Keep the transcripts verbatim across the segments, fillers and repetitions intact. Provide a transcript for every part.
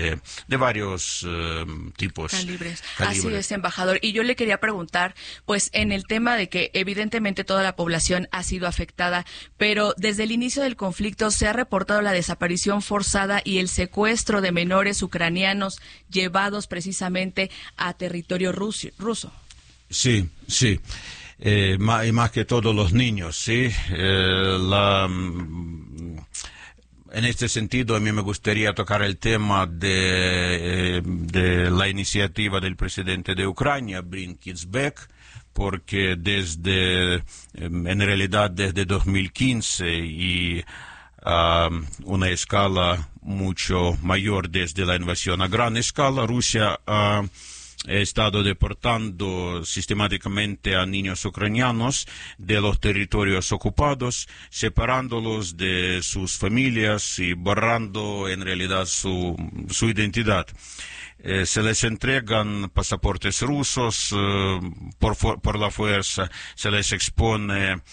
de, de varios eh, tipos. Calibres. Calibres. Así es, embajador. Y yo le quería preguntar, pues en el tema de que evidentemente toda la población ha sido afectada, pero desde el inicio del conflicto se ha reportado la desaparición forzada y el secuestro de menores ucranianos llevados precisamente a territorio ruso. ruso. Sí, sí. Eh, más, y más que todo los niños, sí. Eh, la... En este sentido, a mí me gustaría tocar el tema de, de la iniciativa del presidente de Ucrania, Bring Kids Back, porque desde, en realidad desde dos mil quince y a uh, una escala mucho mayor desde la invasión a gran escala, Rusia ha uh, He estado deportando sistemáticamente a niños ucranianos de los territorios ocupados, separándolos de sus familias y borrando en realidad su, su identidad. Eh, se les entregan pasaportes rusos eh, por, por la fuerza, se les expone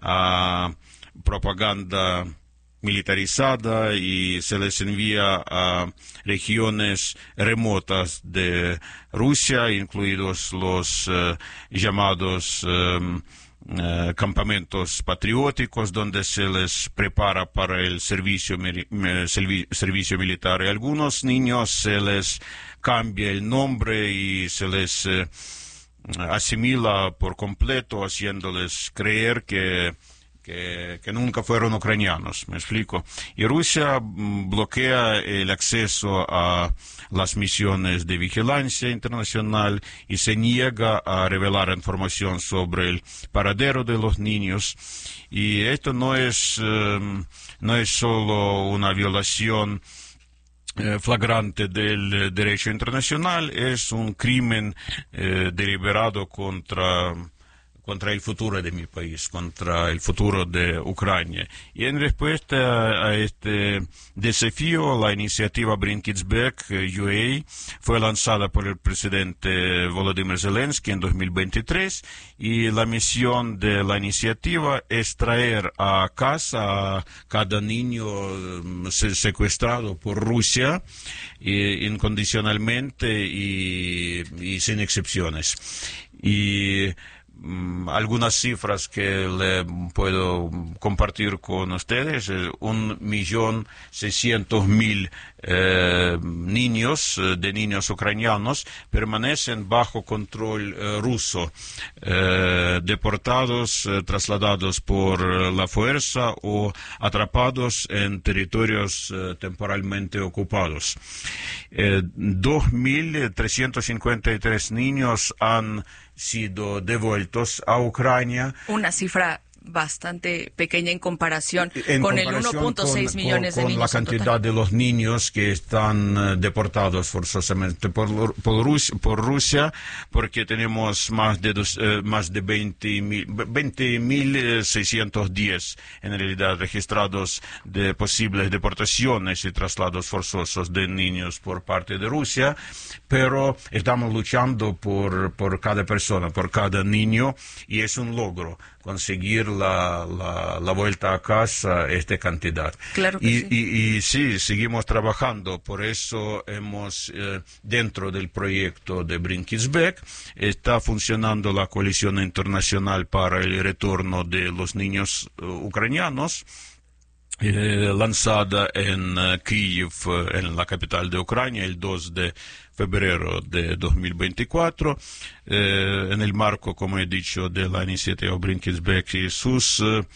a propaganda militarizada y se les envía a regiones remotas de Rusia, incluidos los uh, llamados um, uh, campamentos patrióticos, donde se les prepara para el servicio, servi servicio militar. Y a algunos niños se les cambia el nombre y se les uh, asimila por completo, haciéndoles creer que Que, que nunca fueron ucranianos, me explico. Y Rusia bloquea el acceso a las misiones de vigilancia internacional y se niega a revelar información sobre el paradero de los niños. Y esto no es, um, no es solo una violación eh, flagrante del derecho internacional, es un crimen eh, deliberado contra contra el futuro de mi país, contra el futuro de Ucrania. Y en respuesta a este desafío, la iniciativa Bring Kids Back U A fue lanzada por el presidente Volodymyr Zelensky en dos mil veintitrés y la misión de la iniciativa es traer a casa a cada niño secuestrado por Rusia y, incondicionalmente y, y sin excepciones. Y algunas cifras que le puedo compartir con ustedes: un millón seiscientos mil eh, niños, de niños ucranianos, permanecen bajo control eh, ruso, eh, deportados, eh, trasladados por la fuerza o atrapados en territorios eh, temporalmente ocupados. Eh, dos mil trescientos cincuenta y tres niños han sido devueltos a Ucrania. Una cifra bastante pequeña en comparación en con comparación el uno punto seis millones con, de con niños. la cantidad de los niños que están uh, deportados forzosamente por, por, Rusia, por Rusia, porque tenemos más de, dos, uh, más de veinte mil seiscientos diez en realidad registrados de posibles deportaciones y traslados forzosos de niños por parte de Rusia, pero estamos luchando por, por cada persona, por cada niño, y es un logro conseguir la, la, la vuelta a casa esta cantidad. Claro que y, sí. Y, y sí, seguimos trabajando, por eso hemos, eh, dentro del proyecto de Bring Kids Back, está funcionando la coalición internacional para el retorno de los niños uh, ucranianos, Eh, lanzada en uh, Kiev, uh, en la capital de Ucrania, el dos de febrero de dos mil veinticuatro, eh, en el marco, como he dicho, de la iniciativa Bring Kids Back, y sus uh,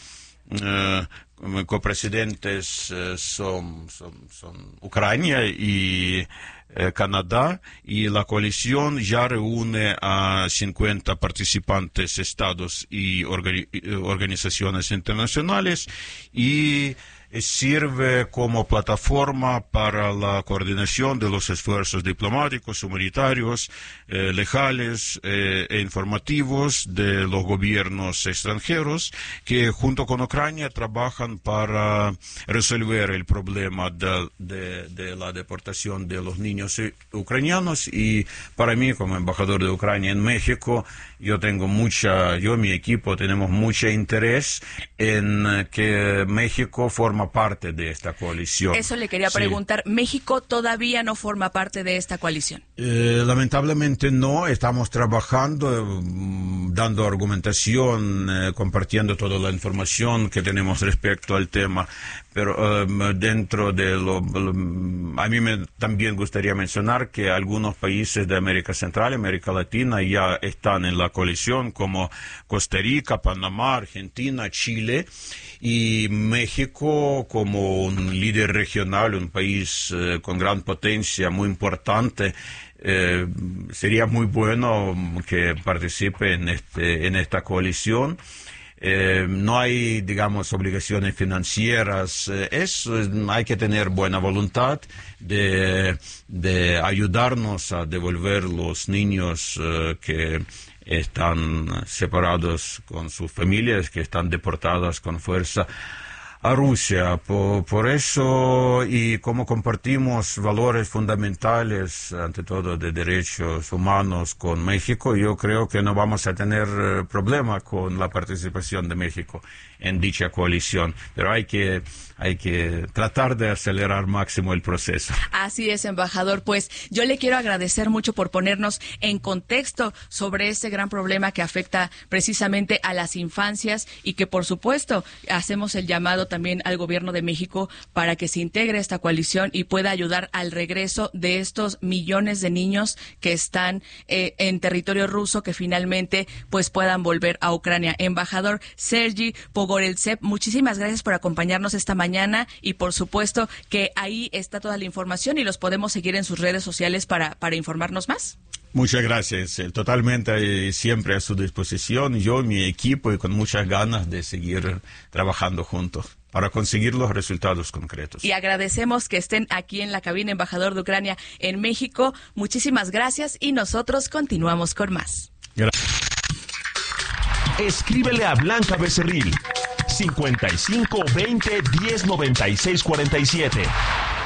uh, copresidentes uh, son, son, son Ucrania y eh, Canadá, y la coalición ya reúne a cincuenta participantes, estados y organi organizaciones internacionales, y sirve como plataforma para la coordinación de los esfuerzos diplomáticos, humanitarios, eh, legales eh, e informativos de los gobiernos extranjeros que junto con Ucrania trabajan para resolver el problema de, de, de la deportación de los niños ucranianos. Y para mí, como embajador de Ucrania en México, yo tengo mucha, yo y mi equipo tenemos mucho interés en que México forme forma parte de esta coalición. Eso le quería Sí. preguntar. ¿México todavía no forma parte de esta coalición? Eh, lamentablemente no, estamos trabajando, eh, dando argumentación, eh, compartiendo toda la información que tenemos respecto al tema, pero eh, dentro de lo, lo- a mí me también gustaría mencionar que algunos países de América Central, América Latina ya están en la coalición, como Costa Rica, Panamá, Argentina, Chile, y México como un líder regional, un país eh, con gran potencia, muy importante. Eh, sería muy bueno que participe en, este, en esta coalición. Eh, no hay, digamos, obligaciones financieras. Eh, es, eh, hay que tener buena voluntad de, de ayudarnos a devolver los niños eh, que están separados con sus familias, que están deportadas con fuerza a Rusia. Por, por eso, y como compartimos valores fundamentales, ante todo de derechos humanos con México, yo creo que no vamos a tener eh, problema con la participación de México en dicha coalición. Pero hay que, hay que tratar de acelerar máximo el proceso. Así es, embajador. Pues yo le quiero agradecer mucho por ponernos en contexto sobre este gran problema que afecta precisamente a las infancias y que, por supuesto, hacemos el llamado también al gobierno de México para que se integre a esta coalición y pueda ayudar al regreso de estos millones de niños que están eh, en territorio ruso, que finalmente pues puedan volver a Ucrania. Embajador Sergi Pogoreltsev, muchísimas gracias por acompañarnos esta mañana y por supuesto que ahí está toda la información y los podemos seguir en sus redes sociales para, para informarnos más. Muchas gracias. Eh, Totalmente, eh, siempre a su disposición, yo, mi equipo, y con muchas ganas de seguir trabajando juntos para conseguir los resultados concretos. Y agradecemos que estén aquí en la cabina, embajador de Ucrania en México. Muchísimas gracias y nosotros continuamos con más. Gracias. Escríbele a Blanca Becerril cincuenta y cinco veinte diez noventa y seis cuarenta y siete.